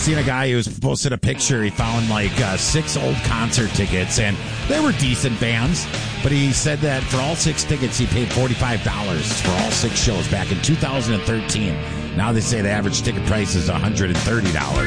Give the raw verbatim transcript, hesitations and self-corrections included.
seen a guy who was posted a picture. He found like uh, six old concert tickets, and they were decent bands. But he said that for all six tickets, he paid forty-five dollars for all six shows back in two thousand thirteen. Now they say the average ticket price is one hundred thirty dollars.